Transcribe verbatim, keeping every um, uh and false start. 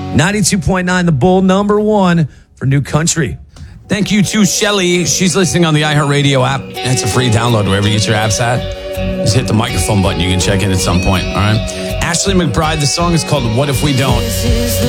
ninety-two point nine, The Bull, number one for New Country. Thank you to Shelly. She's listening on the iHeartRadio app. It's a free download wherever you get your apps at. Just hit the microphone button. You can check in at some point, all right? Ashley McBride, the song is called What If We Don't.